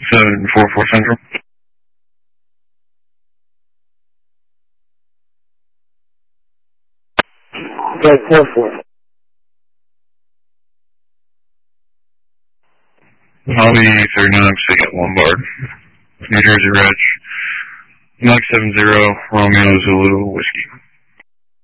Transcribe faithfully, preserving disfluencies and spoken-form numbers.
seven four four Central. seven four four. Holly thirty-nine, City at Lombard. New Jersey Reg. Mike seven zero, Romeo Zulu, Whiskey.